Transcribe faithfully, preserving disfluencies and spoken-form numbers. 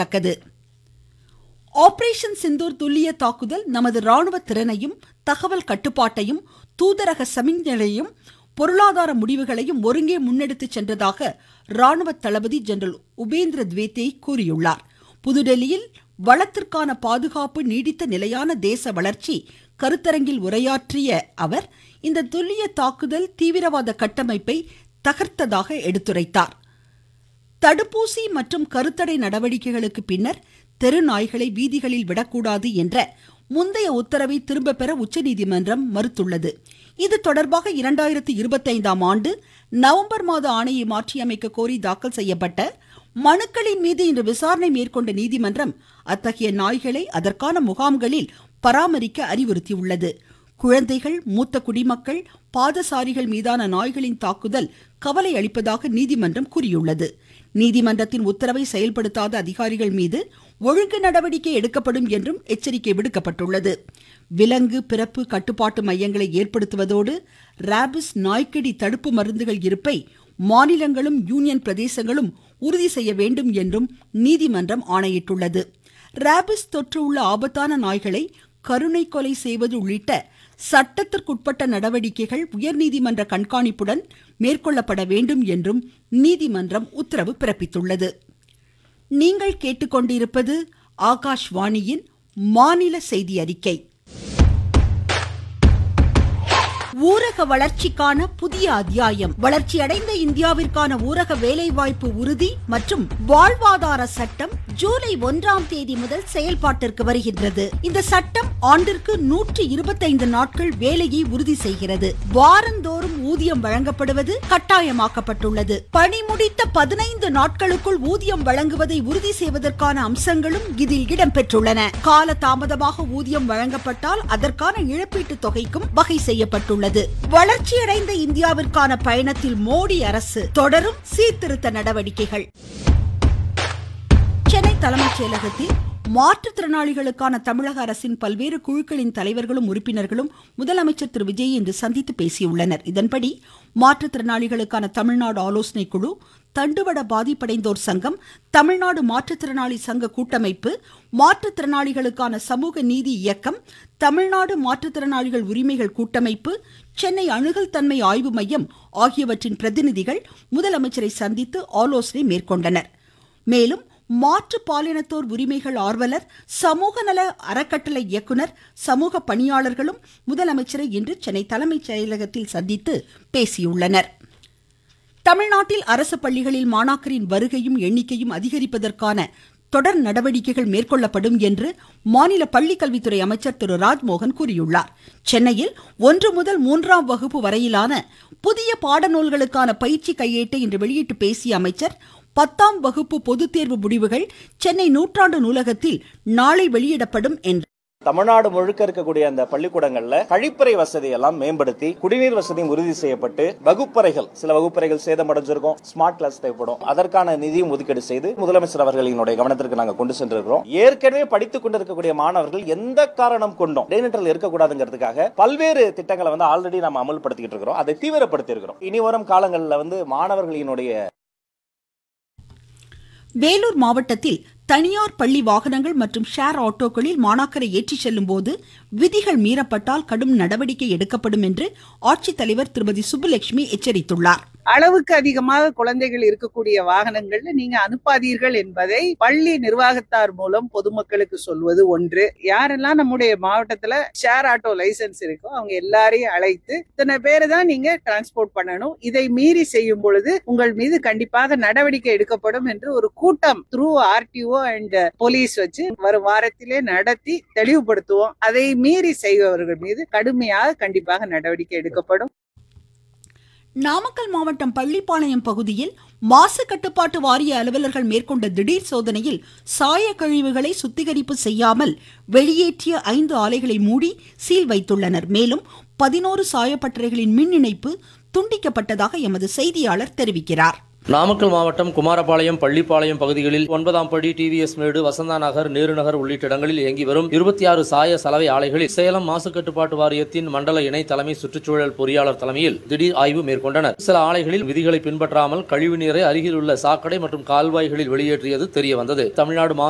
குறிப்பிடத்தக்கது. ஆபரேஷன் சிந்தூர் துல்லிய தாக்குதல் நமது ராணுவ திறனையும் தகவல் கட்டுப்பாட்டையும் தூதரக சமிக்ஞைகளையும் பொருளாதார முடிவுகளையும் ஒருங்கே முன்னெடுத்து சென்றதாக ராணுவ தளபதி ஜெனரல் உபேந்திர திவேதி கூறியுள்ளார். புதுடெல்லியில் வளத்திற்கான பாதுகாப்பு நீடித்த நிலையான தேச வளர்ச்சி கருத்தரங்கில் உரையாற்றிய அவர் இந்த துல்லிய தாக்குதல் தீவிரவாத கட்டமைப்பை தகர்த்ததாக எடுத்துரைத்தார். தடுப்பூசி மற்றும் கருத்தடை நடவடிக்கைகளுக்கு பின்னர் தெரு நாய்களை வீதிகளில் விடக்கூடாது என்ற முந்தைய உத்தரவை திரும்ப பெற உச்சநீதிமன்றம் மறுத்துள்ளது. இது தொடர்பாக இரண்டாயிரத்தி இருபத்தி ஐந்தாம் ஆண்டு நவம்பர் மாத ஆணையை மாற்றியமைக்க கோரி தாக்கல் செய்யப்பட்ட மனுக்களின் மீது இன்று விசாரணை மேற்கொண்ட நீதிமன்றம் அத்தகைய நாய்களை அதற்கான முகாம்களில் பராமரிக்க அறிவுறுத்தியுள்ளது. குழந்தைகள், மூத்த குடிமக்கள், பாதசாரிகள் மீதான நாய்களின் தாக்குதல் கவலை அளிப்பதாக நீதிமன்றம் கூறியுள்ளது. நீதிமன்றத்தின் உத்தரவை செயல்படுத்தாத அதிகாரிகள் மீது ஒழுங்கு நடவடிக்கை எடுக்கப்படும் என்றும் எச்சரிக்கை விடுக்கப்பட்டுள்ளது. விலங்கு பிறப்பு கட்டுப்பாட்டு மையங்களை ஏற்படுத்துவதோடு ராபிஸ் நாய்க்கடி தடுப்பு மருந்துகள் இருப்பை மாநிலங்களும் யூனியன் பிரதேசங்களும் உறுதி செய்ய வேண்டும் என்றும் நீதிமன்றம் ஆணையிட்டுள்ளது. ராபிஸ் தொற்று உள்ள ஆபத்தான நாய்களை கருணை கொலை செய்வது உள்ளிட்ட சட்டத்திற்குட்பட்ட நடவடிக்கைகள் உயர்நீதிமன்ற கண்காணிப்புடன் மேற்கொள்ளப்பட வேண்டும் என்றும் நீதிமன்றம் உத்தரவு பிறப்பித்துள்ளது. நீங்கள் கேட்டுக்கொண்டிருப்பது ஆகாஷ்வாணியின் மாநில செய்தி அறிக்கை. ஊரக வளர்ச்சிக்கான புதிய அத்தியாயம். வளர்ச்சியடைந்த இந்தியாவிற்கான ஊரக வேலைவாய்ப்பு உறுதி மற்றும் வாழ்வாதார சட்டம் ஜூலை ஒன்றாம் தேதி முதல் செயல்பாட்டிற்கு வருகின்றது. இந்த சட்டம் ஆண்டிற்கு நூற்றி இருபத்தைந்து நாட்கள் வேலையை உறுதி செய்கிறது. வாரந்தோறும் ஊதியம் வழங்கப்படுவது கட்டாயமாக்கப்பட்டுள்ளது. பணி முடித்த பதினைந்து நாட்களுக்குள் ஊதியம் வழங்குவதை உறுதி செய்வதற்கான அம்சங்களும் இதில் இடம்பெற்றுள்ளன. கால தாமதமாக ஊதியம் வழங்கப்பட்டால் அதற்கான இழப்பீட்டு தொகைக்கும் வகை செய்யப்பட்டுள்ளது. வளர்ச்சியடைந்த இந்தியாவிற்கான பயணத்தில் மோடி அரசு தொடரும் சீர்திருத்த நடவடிக்கைகள். சென்னை தலைமைச் செயலகத்தில் மாற்றுத்திறனாளிகளுக்கான தமிழக அரசின் பல்வேறு குழுக்களின் தலைவர்களும் உறுப்பினர்களும் முதலமைச்சர் திரு விஜய் இன்று சந்தித்து பேசியுள்ளனர். இதன்படி மாற்றுத்திறனாளிகளுக்கான தமிழ்நாடு ஆலோசனை குழு, தண்டுவட பாதிப்படைந்தோர் சங்கம், தமிழ்நாடு மாற்றுத்திறனாளி சங்க கூட்டமைப்பு, மாற்றுத்திறனாளிகளுக்கான சமூக நீதி இயக்கம், தமிழ்நாடு மாற்றுத்திறனாளிகள் உரிமைகள் கூட்டமைப்பு, சென்னை அணுகல் தன்மை ஆய்வு மையம் ஆகியவற்றின் பிரதிநிதிகள் முதலமைச்சரை சந்தித்து ஆலோசனை மேற்கொண்டனர். மேலும் மாற்று பாலினத்தோர் உரிமைகள் ஆர்வலர், சமூக நல அறக்கட்டளை இயக்குனர், சமூக பணியாளர்களும் முதலமைச்சரை இன்று சென்னை தலைமைச் செயலகத்தில் சந்தித்து பேசியுள்ளனர். தமிழ்நாட்டில் அரசு பள்ளிகளில் மாணாக்கரின் வருகையும் எண்ணிக்கையும் அதிகரிப்பதற்கான தொடர் நடவடிக்கைகள் மேற்கொள்ளப்படும் என்று மாநில பள்ளிக்கல்வித்துறை அமைச்சர் திரு ராஜ்மோகன் கூறியுள்ளார். சென்னையில் ஒன்று முதல் மூன்றாம் வகுப்பு வரையிலான புதிய பாடநூல்களுக்கான பயிற்சி கையேட்டை இன்று வெளியிட்டு பேசிய அமைச்சர், பத்தாம் வகுப்பு பொதுத் தேர்வு முடிவுகள் சென்னை நூற்றாண்டு நூலகத்தில் நாளை வெளியிடப்படும் என்றார். தமிழ்நாடு முழுக்க இருக்கக்கூடிய அந்த பள்ளிக்கூடங்கள்ல கழிப்பறை வசதி எல்லாம் மேம்படுத்தி குடிநீர் வசதியும் உறுதி செய்யப்பட்டு வகுப்பறைகள் சில வகுப்பறைகள் சேதமடைஞ்சிருக்கும், ஸ்மார்ட் கிளாஸ் தேவைப்படும், அதற்கான நிதியும் ஒதுக்கீடு செய்து முதலமைச்சர் அவர்களினுடைய கவனத்திற்கு நாங்கள் கொண்டு சென்றிருக்கிறோம். ஏற்கனவே படித்துக் கொண்டிருக்கக்கூடிய மாணவர்கள் எந்த காரணம் கொண்டும் இடைநிற்றல் இருக்கக்கூடாதுங்கிறதுக்காக பல்வேறு திட்டங்களை வந்து ஆல்ரெடி நம்ம அமல்படுத்திக்கிட்டு இருக்கிறோம். அதை தீவிரப்படுத்தி இருக்கிறோம். இனி வரும் காலங்களில் வந்து மாணவர்களினுடைய வேலூர் மாவட்டத்தில் தனியார் பள்ளி வாகனங்கள் மற்றும் ஷேர் ஆட்டோக்களில் மாணாக்கரை ஏற்றி செல்லும் போது விதிகள் மீறப்பட்டால் கடும் நடவடிக்கை எடுக்கப்படும் என்று ஆட்சித்தலைவர் திருமதி சுப்புலட்சுமி எச்சரித்துள்ளார். அளவுக்கு அதிகமாக குழந்தைகள் இருக்கக்கூடிய வாகனங்கள்ல நீங்க அனுப்பாதீர்கள் என்பதை பள்ளி நிர்வாகத்தார் மூலம் பொதுமக்களுக்கு சொல்வது ஒன்று. யாரெல்லாம் நம்முடைய மாவட்டத்துல ஷேர் ஆட்டோ லைசன்ஸ் இருக்கோ அவங்க எல்லாரையும் அழைத்து இத்தனை பேரை தான் நீங்க டிரான்ஸ்போர்ட் பண்ணணும், இதை மீறி செய்யும் பொழுது உங்கள் மீது கண்டிப்பாக நடவடிக்கை எடுக்கப்படும் என்று ஒரு கூட்டம் த்ரூ ஆர்டிஓ அண்ட் போலீஸ் வச்சு வரும் வாரத்திலே நடத்தி தெளிவுபடுத்துவோம். அதை மீறி செய்பவர்கள் மீது கடுமையாக கண்டிப்பாக நடவடிக்கை எடுக்கப்படும். நாமக்கல் மாவட்டம் பள்ளிப்பாளையம் பகுதியில் மாசு கட்டுப்பாட்டு வாரிய அலுவலர்கள் மேற்கொண்ட திடீர் சோதனையில் சாய கழிவுகளை சுத்திகரிப்பு செய்யாமல் வெளியேற்றிய ஐந்து ஆலைகளை மூடி சீல் வைத்துள்ளனர். மேலும் பதினோரு சாயப்பட்டறைகளின் மின் இணைப்பு துண்டிக்கப்பட்டதாக எமது செய்தியாளர் தெரிவிக்கிறார். நாமக்கல் மாவட்டம் குமாரபாளையம், பள்ளிப்பாளையம் பகுதிகளில் ஒன்பதாம் படி, டிவிஎஸ் மேடு, வசந்தா நகர், நேரு நகர் உள்ளிட்ட இடங்களில் இயங்கி வரும் இருபத்தி ஆறு சாய சலவை ஆலைகளில் சேலம் மாசு கட்டுப்பாட்டு வாரியத்தின் மண்டல இணை தலைமை சுற்றுச்சூழல் பொறியாளர் தலைமையில் திடீர் ஆய்வு மேற்கொண்டனர். சில ஆலைகளில் விதிகளை பின்பற்றாமல் கழிவுநீரை அருகில் உள்ள சாக்கடை மற்றும் கால்வாய்களில் வெளியேற்றியது தெரியவந்தது. தமிழ்நாடு